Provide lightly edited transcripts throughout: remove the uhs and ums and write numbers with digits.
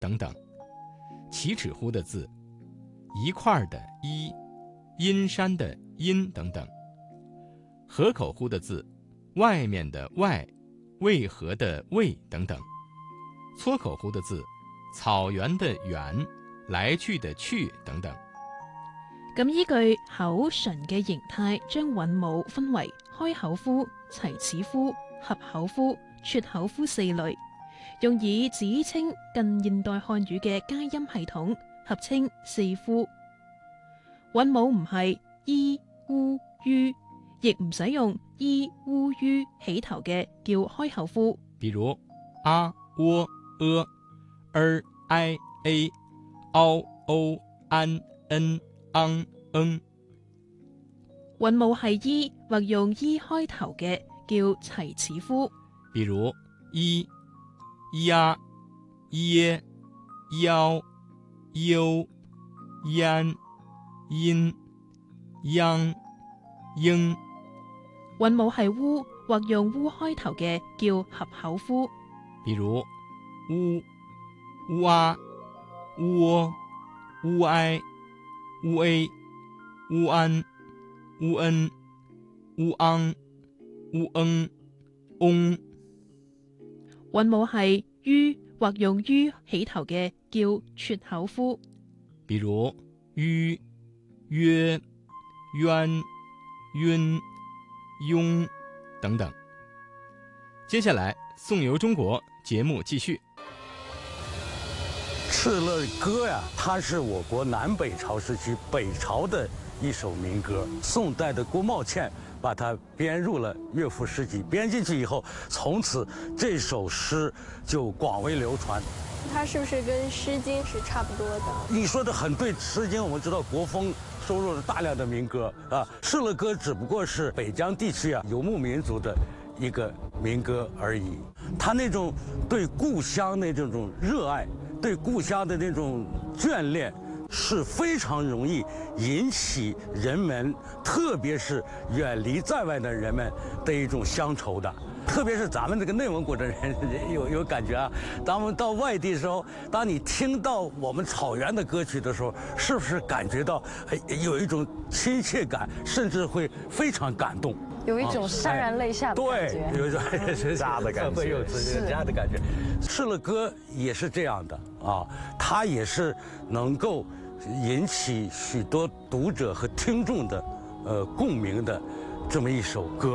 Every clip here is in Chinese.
等等。齐齿乎的字，一块的一，阴山的阴等等。河口乎的字，外面的外，渭河的渭等等。撮口乎的字，草原的原，來去的去等等。 咁依據口唇嘅形態，將韻母分為開口呼、齊齒呼、合口呼、撮口呼四類，用以指稱近現代漢語嘅佳音系統，合稱四呼。韻母唔係伊、烏、於，亦唔使用伊、烏、於起頭嘅叫開口呼。 比如啊、喔、而、哀、a、嗷、歐、安、恩、昂、 韻母係伊或用伊開頭嘅叫齊齒呼。 比如伊、呀、耶、夭、憂、焉、因、央、應。 韻母係烏或用烏開頭嘅叫合口呼。 比如烏、烏啊、烏喔、烏哀、烏 a、烏安、烏恩、烏昂、烏翁。 韻母係於或用於起頭嘅叫撮口呼。 比如於、約、淵、允、雍等等。接下來宋遊中國節目繼續。 《敕勒歌》呀，它是我國南北朝時期北朝的一首民歌。宋代的郭茂倩把它編入了樂府詩集，編進去以後，從此這首詩就廣為流傳。 它是不是跟《詩經》是差不多的？ 你說的很對，《詩經》我們知道國風收錄了大量的民歌啊，《敕勒歌》只不過是北疆地區游牧民族的一個民歌而已。他那種對故鄉的這種熱愛，對故鄉的那種眷戀，是非常容易引起人們，特別是遠離在外的人們的一種鄉愁的。特別是咱們這個內蒙古的人有感覺啊，咱們到外地的時候，當你聽到我們草原的歌曲的時候，是不是感覺到有一種親切感，甚至會非常感動？ 有一種潸然淚下的感覺， 對，有一種家的感覺，會有家的感覺。敕勒歌也是這樣的啊，它也是能夠引起許多讀者和聽眾的共鳴的這麼一首歌。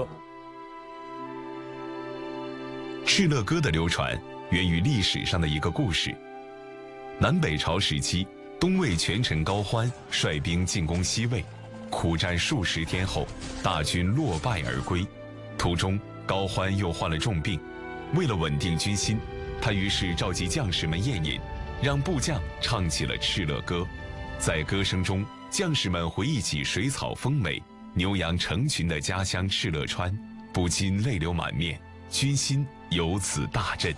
敕勒歌的流傳源於歷史上的一個故事。南北朝時期，東魏權臣高歡率兵進攻西魏，苦戰數十天後，大軍落敗而歸。途中，高歡又患了重病，為了穩定軍心，他於是召集將士們宴飲，讓部將唱起了敕勒歌。在歌聲中，將士們回憶起水草豐美、牛羊成群的家鄉敕勒川，不禁淚流滿面，軍心由此大振。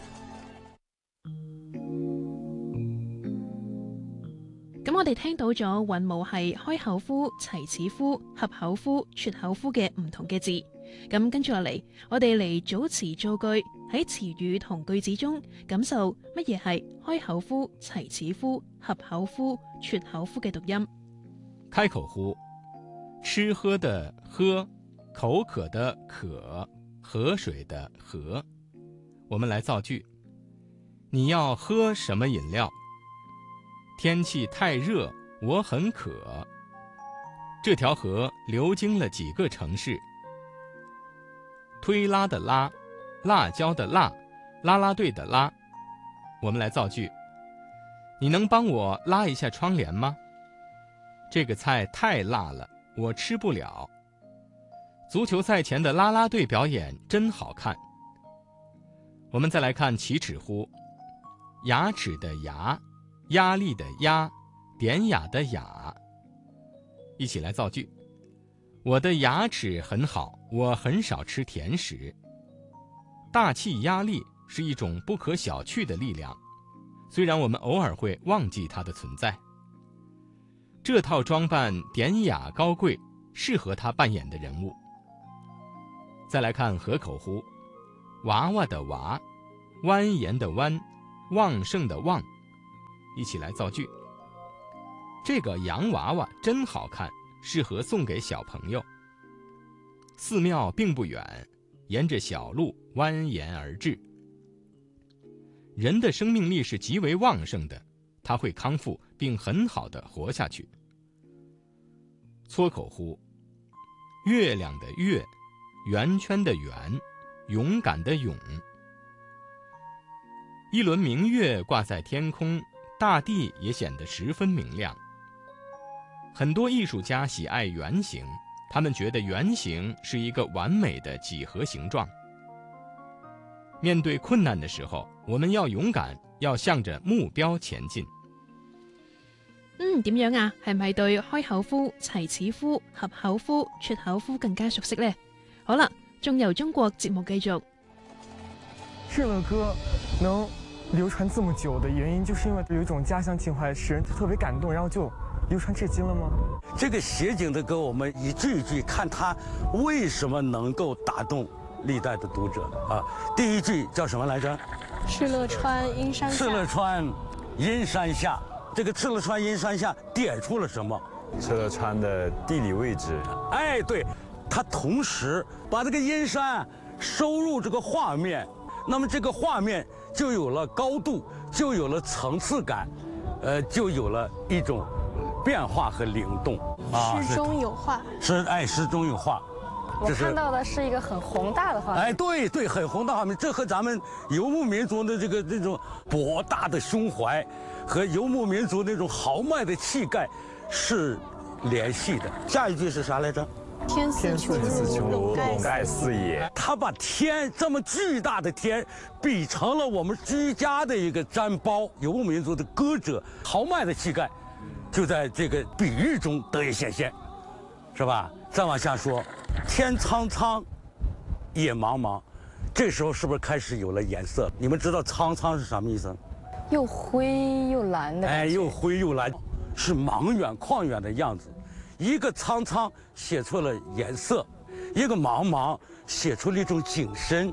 咁我哋聽到咗韻母係開口呼、齊齒呼、合口呼、撮口呼嘅唔同嘅字。咁跟住落嚟，我哋嚟組詞造句，喺詞語同句子中感受乜嘢係開口呼、齊齒呼、合口呼、撮口呼嘅讀音。 開口呼，吃喝的喝，口渴的渴，河水的河。我們來造句。你要喝什麼飲料？天氣太熱，我很渴。這條河流經了幾個城市。推拉的拉，辣椒的辣，啦啦隊的拉。我們來造句。你能幫我拉一下窗簾嗎？這個菜太辣了，我吃不了。足球賽前的啦啦隊表演真好看。我們再來看齊齒呼。牙齒的牙，壓力的壓，典雅的雅。一起來造句。我的牙齒很好，我很少吃甜食。大氣壓力是一種不可小覷的力量，雖然我們偶爾會忘記它的存在。這套裝扮典雅高貴，適合他扮演的人物。再來看合口呼。娃娃的娃，蜿蜒的蜿，旺盛的旺。 一起来造句。这个洋娃娃真好看，适合送给小朋友。寺庙并不远，沿着小路蜿蜒而至。人的生命力是极为旺盛的，他会康复并很好的活下去。撮口呼，月亮的月，圆圈的圆，勇敢的勇。一轮明月挂在天空，大地也显得十分明亮。很多艺术家喜爱圆形，他们觉得圆形是一个完美的几何形状。面对困难的时候，我们要勇敢，要向着目標前進。 點樣啊？係咪對開口呼、齊齒呼、合口呼、啜口呼更加熟悉呢？好啦，仲由中國節目繼續。 敕勒歌能流傳這麼久的原因，就是因為有一種家鄉情懷，使人特別感動，然後就流傳至今了嗎？ 這個寫景的歌，我們一句一句看它為什麼能夠打動歷代的讀者啊。第一句叫什麼來着？ 敕勒川，陰山下。 敕勒川，陰山下。這個敕勒川，陰山下點出了什麼？ 敕勒川的地理位置。 哎，對，它同時把這個陰山收入這個畫面，那麼這個畫面就有了高度，就有了層次感，就有了一種變化和靈動。 詩中有畫。 詩中有畫。 我看到的是一個很宏大的畫面。 哎，對對，很宏大畫面，這和咱們游牧民族的這種博大的胸懷和游牧民族那種豪邁的氣概是聯繫的。下一句是啥來着？ 天似穹庐，籠蓋四野。 他把天這麼巨大的天比成了我們居家的一個氈包，游牧民族的歌者豪邁的氣概就在這個比喻中得以顯現，是吧？再往下說，天蒼蒼，野茫茫，這時候是不是開始有了顏色？你們知道蒼蒼是什麼意思？ 又灰又藍的。 哎，又灰又藍，是茫遠曠遠的樣子。一個蒼蒼寫出了顏色，一個茫茫寫出了一種景深。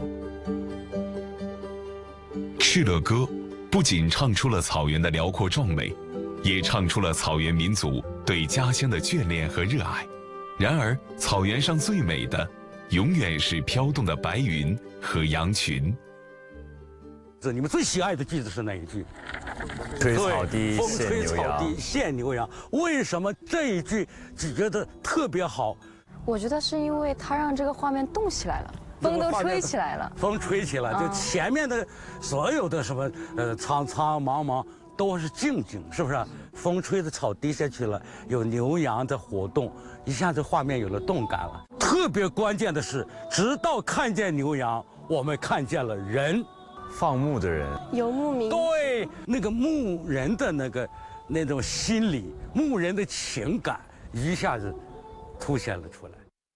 敕勒歌不僅唱出了草原的遼闊壯美，也唱出了草原民族對家鄉的眷戀和熱愛。然而，草原上最美的，永遠是飄動的白雲和羊群。 你們最喜愛的句子是哪一句？ 吹草低風吹草低見牛羊。為什麼這一句只覺得特別好？ 我覺得是因為它讓這個畫面動起來了，風都吹起來了。 風吹起來，就前面的所有的什麼蒼蒼茫茫都是靜靜，是不是？風吹的草低下去了，有牛羊的活動，一下子畫面有了動感了。特別關鍵的是，直到看見牛羊，我們看見了人。 放牧的人， 游牧民， 對，那個牧人的那種心理，牧人的情感一下子凸顯了出來。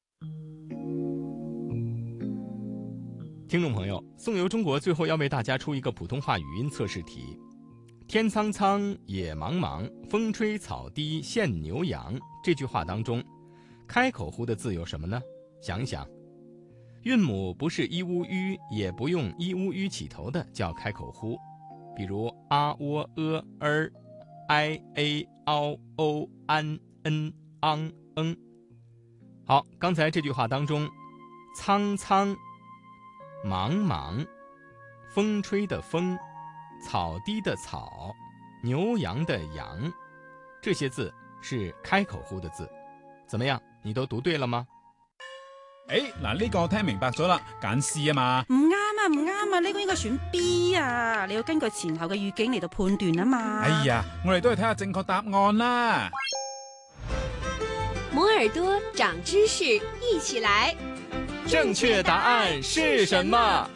聽眾朋友，宋遊中國最後要為大家出一個普通話語音測試題。天蒼蒼，野茫茫，風吹草低見牛羊。這句話當中，開口呼的字有什麼呢？想一想。韻母不是一烏吁，也不用一烏吁起頭的叫開口呼，比如啊喔兒，i a ao o an n ang ng。好，剛才這句話當中，蒼蒼、茫茫、風吹的風、草低的草、牛羊的羊，這些字是開口呼的字。怎麼樣？你都讀對了嗎？ 嗱，呢個我聽明白咗啦，揀 C 啊嘛。 唔啱啊，唔啱啊，呢個應該選 B 啊，你要根據前後嘅語境嚟到判斷啊嘛。 哎呀，我哋都係睇下正確答案啦。 磨耳朵長知識，一起來。 正確答案是什麼？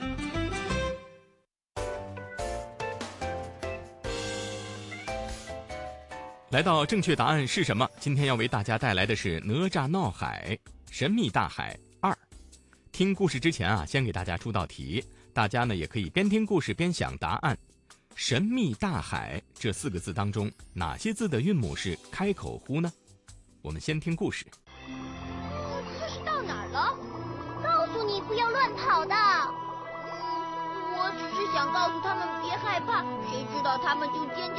來到正確答案是什麼？今天要為大家帶來的是哪吒鬧海，神秘大海2。聽故事之前啊，先給大家出道題，大家呢也可以邊聽故事邊想答案。神秘大海這4個字當中，哪些字的韻母是開口呼呢？我們先聽故事。 這是到哪兒了？告訴你不要亂跑的。我只是想告訴他們別害怕，誰知道他們就尖叫